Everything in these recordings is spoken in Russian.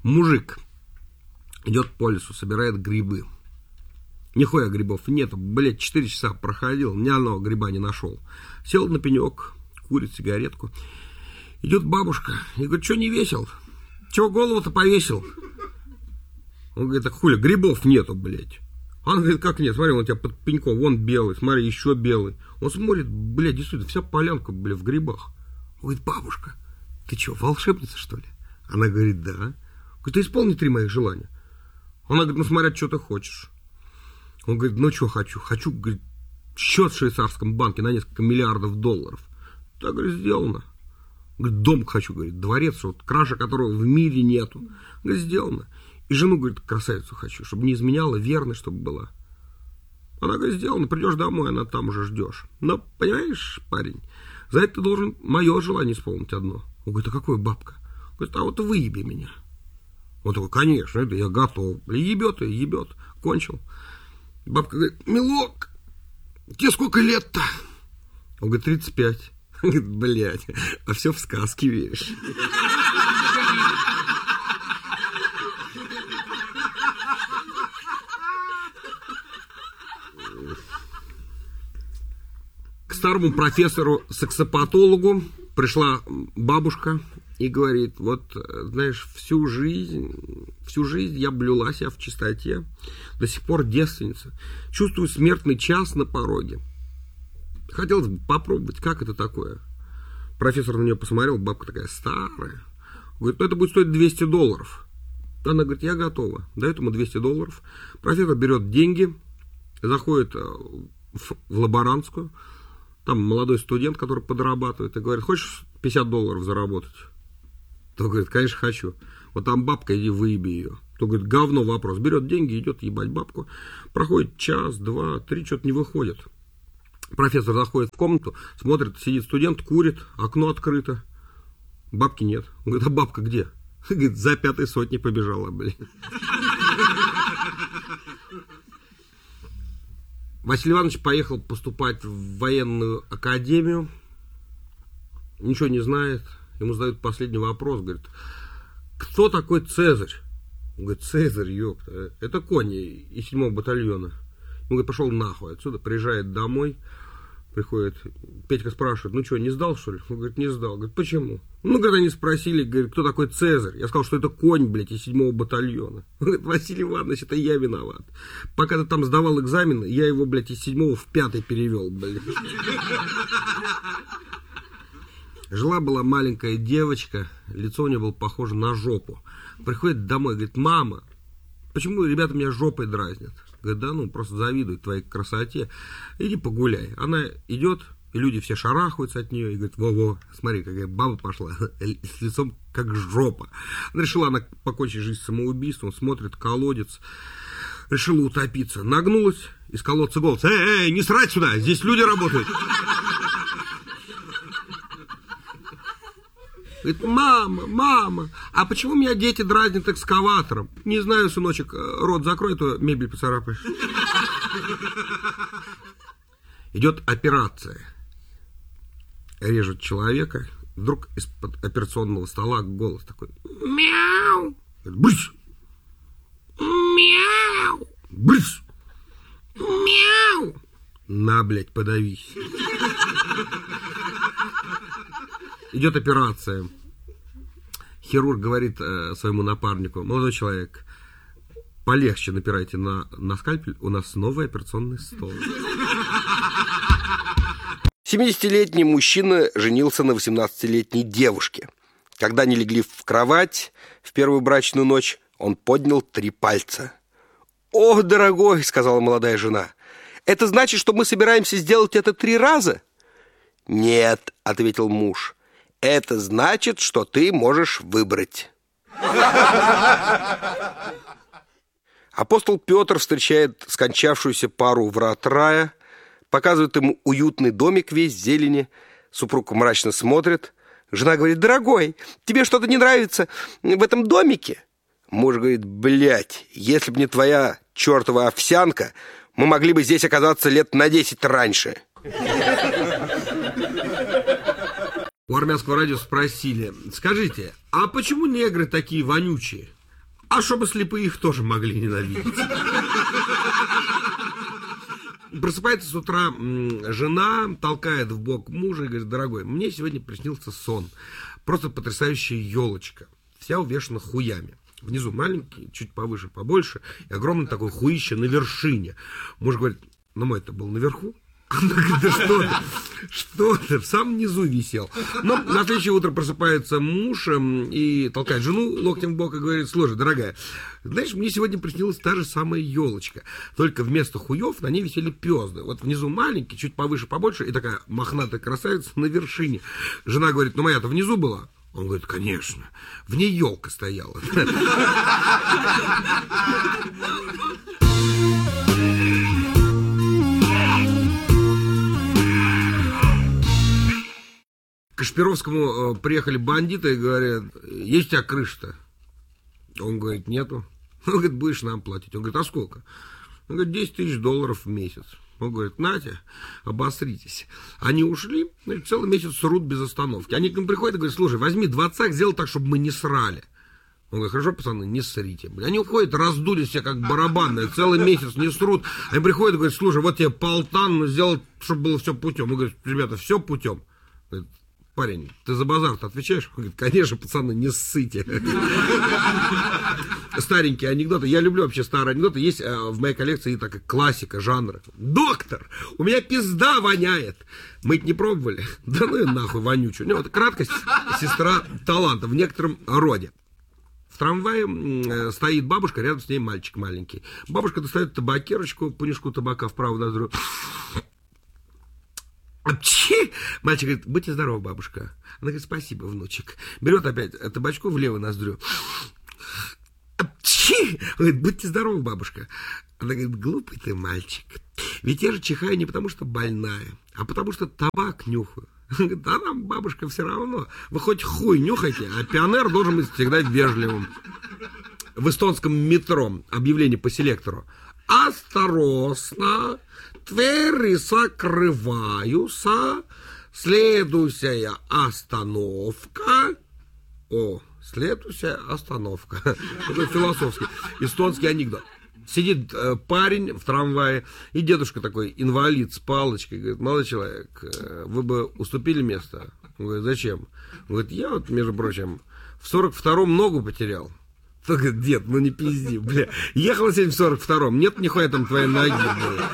Мужик идет по лесу, собирает грибы. Нихуя грибов нету, блядь, 4 часа проходил, ни одного гриба не нашел. Сел на пенек, курит сигаретку. Идет бабушка и говорит, что не весел? Чего голову-то повесил? Он говорит, так хули, грибов нету, блядь. Он говорит, как нет, смотри, он у тебя под пеньком, вон белый, смотри, еще белый. Он смотрит, блядь, действительно, вся полянка, блядь, в грибах. Он говорит, бабушка, ты что, волшебница, что ли? Она говорит, да. Говорит, ты исполни 3 моих желания. Она говорит, ну смотря, что ты хочешь. Он говорит, ну что хочу? Хочу, говорит, счет в швейцарском банке на несколько миллиардов долларов. Так, говорит, сделано. Говорит, дом хочу, говорит, дворец, вот, краше которого в мире нету. Говорит, сделано. И жену, говорит, красавицу хочу, чтобы не изменяла, верной, чтобы была. Она говорит, сделано, придешь домой, она там уже ждешь. Но, понимаешь, парень, за это ты должен мое желание исполнить одно. Он говорит, а какое, бабка? Он говорит, а вот выеби меня. Он такой, конечно, это я готов. Ебет и ебет. Кончил. Бабка говорит, милок, тебе сколько лет-то? Он говорит, 35. Он говорит, блядь, а все в сказки веришь. К старому профессору-саксопатологу пришла бабушка и говорит, вот, знаешь, всю жизнь я блюла себя в чистоте, до сих пор девственница, чувствую смертный час на пороге. Хотелось бы попробовать, как это такое. Профессор на нее посмотрел, бабка такая старая. Говорит, ну это будет стоить $200. Она говорит, я готова. Дает ему $200. Профессор берет деньги, заходит в лаборантскую. Там молодой студент, который подрабатывает, и говорит, хочешь $50 заработать? Тот говорит, конечно, хочу. Вот там бабка, иди выеби ее. Тот говорит, говно вопрос. Берет деньги, идет ебать бабку. Проходит час, 2, 3, что-то не выходит. Профессор заходит в комнату, смотрит, сидит студент, курит, окно открыто. Бабки нет. Он говорит, а бабка где? Говорит, за 5-й сотней побежала, блин. Василий Иванович поехал поступать в военную академию. Ничего не знает. Ему задают последний вопрос. Говорит, кто такой Цезарь? Он говорит, Цезарь, ёпта, это конь из 7-го батальона. Он говорит, пошел нахуй отсюда. Приезжает домой. Приходит, Петька спрашивает, ну что, не сдал, что ли? Он говорит, не сдал. Говорит, почему? Ну, когда они спросили, говорит, кто такой Цезарь? Я сказал, что это конь, блядь, из 7-го батальона. Он говорит, Василий Иванович, это я виноват. Пока ты там сдавал экзамен, я его, блядь, из 7-го в 5-й перевел, блядь. Жила-была маленькая девочка, лицо у нее было похоже на жопу. Приходит домой, говорит, мама, почему ребята меня жопой дразнят? Говорит, да ну, просто завидуют твоей красоте. Иди погуляй. Она идет, и люди все шарахаются от нее, и говорят, во-во, смотри, какая баба пошла, с лицом как жопа. Решила она покончить жизнь самоубийством, смотрит, колодец, решила утопиться. Нагнулась, из колодца голос, эй, не срать сюда, здесь люди работают. Говорит, мама, а почему меня дети дразнят экскаватором? Не знаю, сыночек, рот закрой, то мебель поцарапаешь. Идет операция. Режут человека. Вдруг из-под операционного стола голос такой. Мяу. Брысь. Мяу. Брысь. Мяу. На, блядь, подавись. Идет операция. Хирург говорит своему напарнику, молодой человек, полегче напирайте на скальпель, у нас новый операционный стол. 70-летний мужчина женился на 18-летней девушке. Когда они легли в кровать в первую брачную ночь, он поднял 3 пальца. «О, дорогой», — сказала молодая жена, — «это значит, что мы собираемся сделать это 3 раза?» «Нет», — ответил муж, — «это значит, что ты можешь выбрать». Апостол Петр встречает скончавшуюся пару врат рая, показывает ему уютный домик весь в зелени. Супруг мрачно смотрит. Жена говорит, дорогой, тебе что-то не нравится в этом домике? Муж говорит, блядь, если бы не твоя чертова овсянка, мы могли бы здесь оказаться лет на 10 раньше. У армянского радио спросили, скажите, а почему негры такие вонючие? А чтобы слепые их тоже могли ненавидеть. Просыпается с утра жена, толкает в бок мужа и говорит: дорогой, мне сегодня приснился сон. Просто потрясающая елочка. Вся увешана хуями. Внизу маленький, чуть повыше, побольше. И огромный такой хуище на вершине. Муж говорит: ну мой-то был наверху. Да что ты, в самом низу висел. Но на следующее утро просыпается муж и толкает жену локтем в бок и говорит: слушай, дорогая, знаешь, мне сегодня приснилась та же самая елочка, только вместо хуев на ней висели пёзды. Вот внизу маленький, чуть повыше, побольше, и такая мохнатая красавица на вершине. Жена говорит: ну моя-то внизу была. Он говорит: конечно, в ней елка стояла. К Кашпировскому приехали бандиты и говорят: есть у тебя крыша-то? Он говорит: нету. Он говорит: будешь нам платить. Он говорит: а сколько? Он говорит: $10 000 в месяц. Он говорит: Натя, обосритесь. Они ушли, целый месяц срут без остановки. Они к ним приходят и говорят: слушай, возьми 20, сделай так, чтобы мы не срали. Он говорит: хорошо, пацаны, не ссрите. Они уходят, раздулись все как барабанные, целый месяц не срут. Они приходят и говорят: слушай, вот тебе полтан, сделал, чтобы было все путем. Он говорит: ребята, все путем. Говорит: парень, ты за базар-то отвечаешь? Он говорит: конечно, пацаны, не ссыте. Старенькие анекдоты. Я люблю вообще старые анекдоты. Есть в моей коллекции такая классика жанра. Доктор, у меня пизда воняет. Мы это не пробовали. Да ну и нахуй вонючую. Ну, вот краткость сестра таланта в некотором роде. В трамвае стоит бабушка, рядом с ней мальчик маленький. Бабушка достает табакерочку, пунишку табака в правую ноздрю. Мальчик говорит: будьте здоровы, бабушка. Она говорит: спасибо, внучек. Берет опять табачку в левую ноздрю. Он говорит: будьте здоровы, бабушка. Она говорит: глупый ты мальчик. Ведь я же чихаю не потому, что больная, а потому, что табак нюхаю. Она говорит: да нам, бабушка, все равно. Вы хоть хуй нюхайте, а пионер должен быть всегда вежливым. В эстонском метро объявление по селектору: осторожно, двери закрываются, следующая остановка. О, следующая остановка. Это философский, эстонский анекдот. Сидит парень в трамвае, и дедушка такой, инвалид с палочкой, говорит: молодой человек, вы бы уступили место? Он говорит: зачем? Он говорит: я вот, между прочим, в 42-м ногу потерял. Он говорит: дед, ну не пизди, бля. Ехал сегодня в 42-м, нет нихуя там твоей ноги, бля.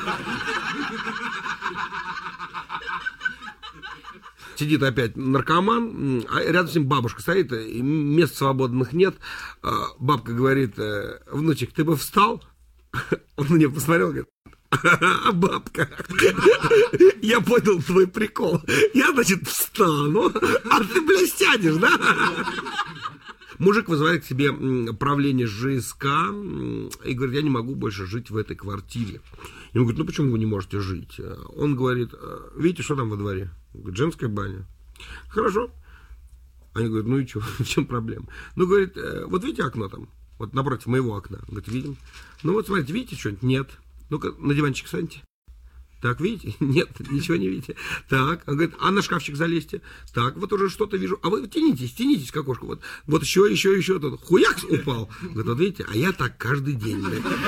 Сидит опять наркоман, а рядом с ним бабушка стоит, и мест свободных нет. Бабка говорит: внучек, ты бы встал? Он на нее посмотрел, говорит: бабка, я понял твой прикол. Я, значит, встану, а ты, бля, сядешь, да? Мужик вызывает к себе правление ЖСК и говорит: я не могу больше жить в этой квартире. Ему говорят: ну почему вы не можете жить? Он говорит: видите, что там во дворе? Говорит: женская баня. Хорошо. Они говорят: ну и что, в чем проблема? Ну, говорит: вот видите окно там? Вот напротив моего окна. Он говорит: видим. Ну вот смотрите, видите что-нибудь? Нет. Ну-ка, на диванчик встаньте. Так, видите? Нет, ничего не видите. Так, он говорит: а на шкафчик залезьте. Так, вот уже что-то вижу. А вы тянитесь к окошку. Вот еще. Тут хуякс упал. Говорит: вот видите, а я так каждый день.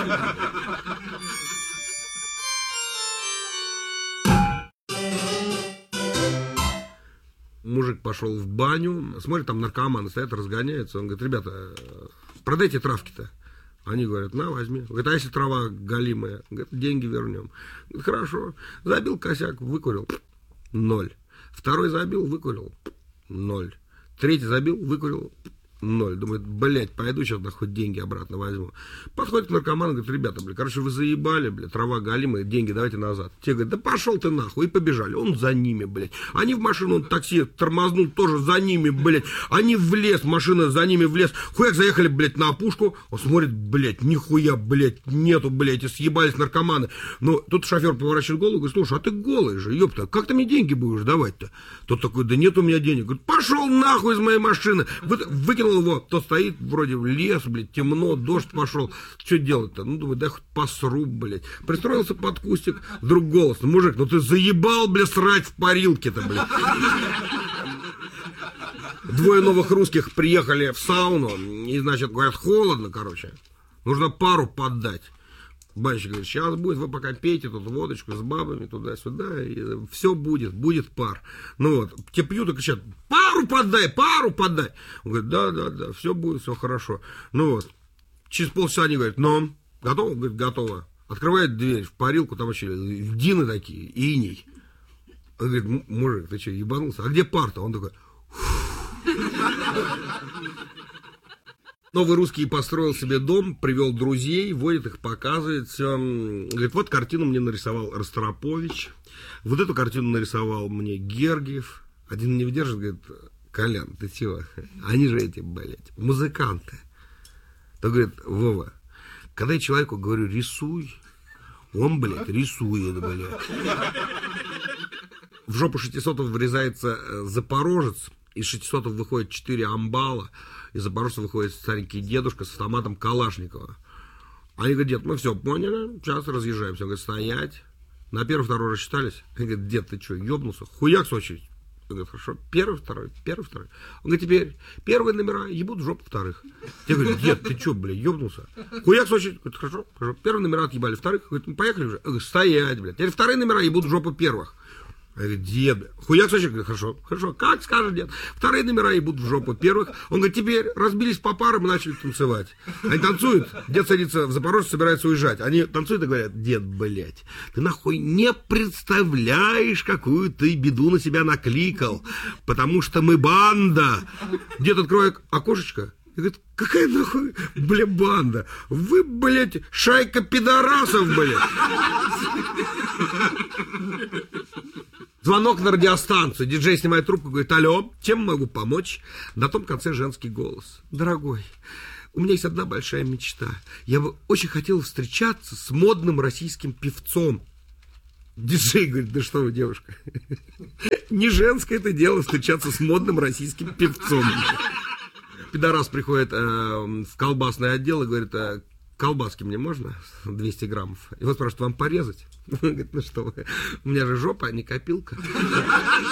Мужик пошел в баню, смотрит, там наркоманы стоят, разгоняются. Он говорит: ребята, продайте травки-то. Они говорят: на, возьми. Говорит: а если трава галимая? Говорит: деньги вернем. Говорит: хорошо. Забил косяк, выкурил. 0. Второй забил, выкурил. 0. Третий забил, выкурил. 0. Думает: блядь, пойду сейчас нахуй деньги обратно возьму. Подходит к наркоману, говорит: ребята, блядь, короче, вы заебали, блядь, трава галимая, деньги давайте назад. Те говорят: да пошел ты нахуй, и побежали. Он за ними, блядь. Они в машину, он такси тормознул, тоже за ними, блядь. Они в лес, машина за ними в лес. Хуяк, заехали, блядь, на опушку. Он смотрит: блядь, нихуя, блядь, нету, блядь, и съебались наркоманы. Ну, тут шофер поворачивает голову и говорит: слушай, а ты голый же, ёпта, как ты мне деньги будешь давать-то? Тот такой: да нет у меня денег. Говорит: пошел нахуй из моей машины. Выкинул его, тот стоит, вроде в лес, блядь, темно, дождь пошел. Что делать-то? Ну, думаю, да хоть посру, блядь. Пристроился под кустик, вдруг голос: ну, мужик, ну ты заебал, блядь, срать в парилке-то, блядь. Двое новых русских приехали в сауну, и, значит, говорят, холодно, короче. Нужно пару поддать. Банщик говорит, сейчас будет, вы пока пейте тут водочку с бабами туда-сюда, и все будет, будет пар. Ну вот, те пьют и кричат, пару поддай, пару поддай. Он говорит, да, все будет, все хорошо. Ну вот, через полчаса они говорят, ну, готово? Он говорит, готово. Открывает дверь в парилку, там вообще льдины такие, иней. Он говорит, мужик, ты что, ебанулся? А где пар-то? Он такой, новый русский построил себе дом, привел друзей, водит их, показывает все. Говорит, вот картину мне нарисовал Ростропович, вот эту картину нарисовал мне Гергиев. Один не выдержит, говорит, Колян, ты чего? Они же эти, блядь, музыканты. То говорит, Вова, когда я человеку говорю, рисуй, он, блядь, рисует, блядь. В жопу 600-ов врезается Запорожец, из 600-ов выходит 4 амбала, из Запорожца выходит старенький дедушка с автоматом Калашникова. Они говорят, дед, мы все поняли, сейчас разъезжаемся. Он говорит, стоять. На первый, второй рассчитались. Они говорят, дед, ты что, ебнулся? Хуяк с очередь. Он говорит, хорошо, первый, второй. Он говорит, теперь первые номера ебут в жопу вторых. Я говорю, дед, ты что, блядь, ебнулся? Хуяк с очередь. Говорит, хорошо. Первые номера отъебали вторых. Говорит, ну поехали уже. Я говорю, стоять, блядь. Теперь вторые номера ебут в жопу первых. Я говорю, дед, хуяк с очередь. Говорит, хорошо, как скажет дед. Вторые номера ебут в жопу первых. Он говорит, теперь разбились по парам и начали танцевать. Они танцуют, дед садится в Запорожье, собирается уезжать. Они танцуют и говорят, дед, блядь, ты нахуй не представляешь, какую ты беду на себя накликал, потому что мы банда. Дед открывает окошечко и говорит, какая нахуй, бля, банда? Вы, блядь, шайка пидорасов, блядь. Звонок на радиостанцию. Диджей снимает трубку, говорит, алло, чем могу помочь? На том конце женский голос. Дорогой, у меня есть одна большая мечта. Я бы очень хотел встречаться с модным российским певцом. Диджей говорит, да что вы, девушка, не женское это дело встречаться с модным российским певцом. Пидорас приходит в колбасный отдел и говорит, колбаски мне можно? 200 граммов. Его спрашивают, вам порезать? Он говорит, ну что вы, у меня же жопа, а не копилка.